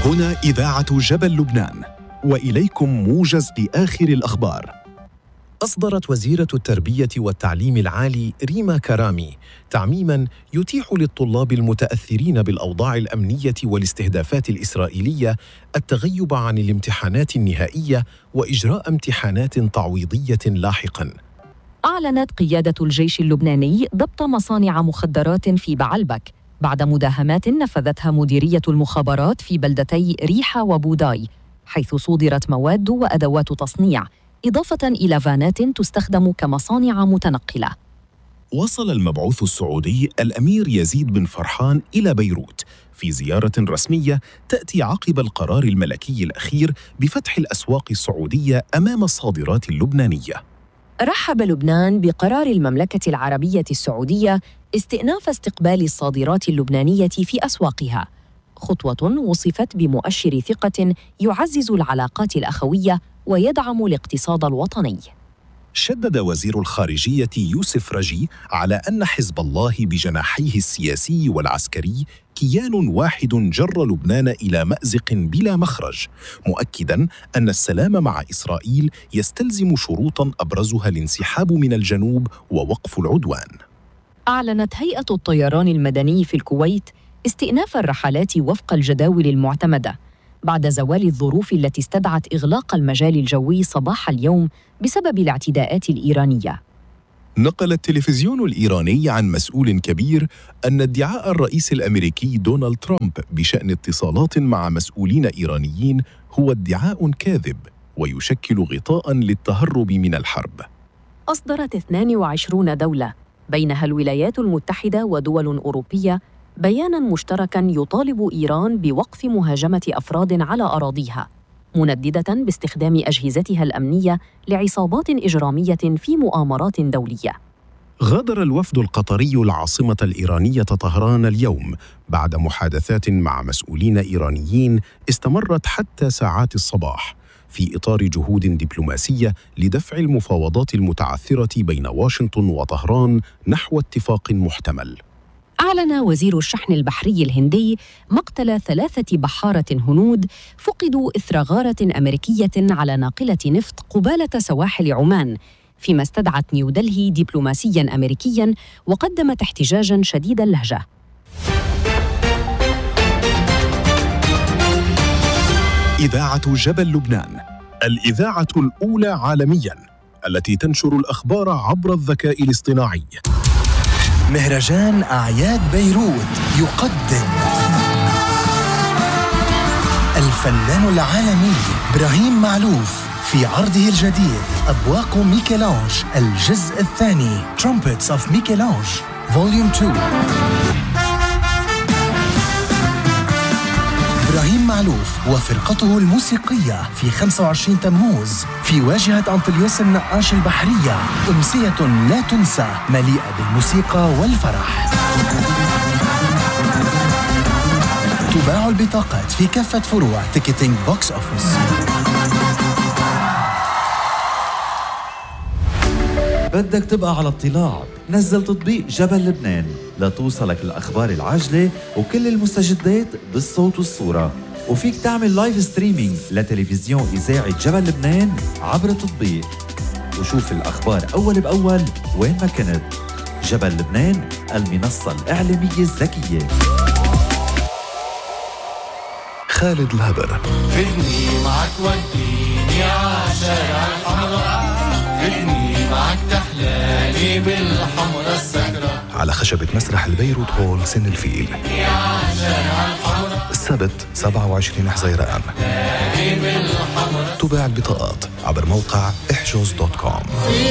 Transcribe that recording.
هنا إذاعة جبل لبنان، وإليكم موجز لآخر الأخبار. أصدرت وزيرة التربية والتعليم العالي ريما كرامي تعميماً يتيح للطلاب المتأثرين بالأوضاع الأمنية والاستهدافات الإسرائيلية التغيب عن الامتحانات النهائية وإجراء امتحانات تعويضية لاحقاً. أعلنت قيادة الجيش اللبناني ضبط مصانع مخدرات في بعلبك بعد مداهمات نفذتها مديرية المخابرات في بلدتي ريحة وبوداي، حيث صودرت مواد وأدوات تصنيع، إضافة إلى فانات تستخدم كمصانع متنقلة. وصل المبعوث السعودي الأمير يزيد بن فرحان إلى بيروت في زيارة رسمية تأتي عقب القرار الملكي الأخير بفتح الأسواق السعودية أمام الصادرات اللبنانية. رحب لبنان بقرار المملكة العربية السعودية استئناف استقبال الصادرات اللبنانية في أسواقها، خطوة وصفت بمؤشر ثقة يعزز العلاقات الأخوية ويدعم الاقتصاد الوطني. شدد وزير الخارجية يوسف رجي على أن حزب الله بجناحيه السياسي والعسكري كيان واحد جر لبنان إلى مأزق بلا مخرج، مؤكداً أن السلام مع إسرائيل يستلزم شروطاً أبرزها الانسحاب من الجنوب ووقف العدوان. أعلنت هيئة الطيران المدني في الكويت استئناف الرحلات وفق الجداول المعتمدة بعد زوال الظروف التي استدعت إغلاق المجال الجوي صباح اليوم بسبب الاعتداءات الإيرانية. نقل التلفزيون الإيراني عن مسؤول كبير أن ادعاء الرئيس الأمريكي دونالد ترامب بشأن اتصالات مع مسؤولين إيرانيين هو ادعاء كاذب ويشكل غطاء للتهرب من الحرب. أصدرت 22 دولة بينها الولايات المتحدة ودول أوروبية بياناً مشتركاً يطالب إيران بوقف مهاجمة أفراد على أراضيها، منددة باستخدام أجهزتها الأمنية لعصابات إجرامية في مؤامرات دولية. غادر الوفد القطري العاصمة الإيرانية طهران اليوم بعد محادثات مع مسؤولين إيرانيين استمرت حتى ساعات الصباح في إطار جهود دبلوماسية لدفع المفاوضات المتعثرة بين واشنطن وطهران نحو اتفاق محتمل. أعلن وزير الشحن البحري الهندي مقتل 3 بحارة هنود فقدوا إثر غارة أمريكية على ناقلة نفط قبالة سواحل عمان، فيما استدعت نيودلهي دبلوماسياً أمريكياً وقدمت احتجاجاً شديد اللهجة. إذاعة جبل لبنان، الإذاعة الأولى عالمياً التي تنشر الأخبار عبر الذكاء الاصطناعي. مهرجان أعياد بيروت يقدم الفنان العالمي إبراهيم معلوف في عرضه الجديد أبواق ميكелانج الجزء الثاني Trumpets of ميكелانج Volume 2. إبراهيم معلوف وفرقته الموسيقية في 25 تموز في واجهة أنطليوس النقاش البحرية، أمسية لا تنسى مليئة بالموسيقى والفرح. تباع البطاقات في كافة فروع تيكتينج بوكس أوفيس. بدك تبقى على اطلاع؟ نزل تطبيق جبل لبنان لتوصلك الأخبار العاجلة وكل المستجدات بالصوت والصورة، وفيك تعمل لايف ستريمينج لتلفزيون إذاعة جبل لبنان عبر التطبيق وشوف الأخبار أول بأول وين ما كنت. جبل لبنان، المنصة الإعلامية الذكية. خالد الهبر. خدني معك وديني عشارع الحمراء، خدني معك تحلالي بالحمرة السكرة على خشبة مسرح البيروت هول سن الفيل السبت 27 حزيران. تباع البطاقات عبر موقع احجز.com.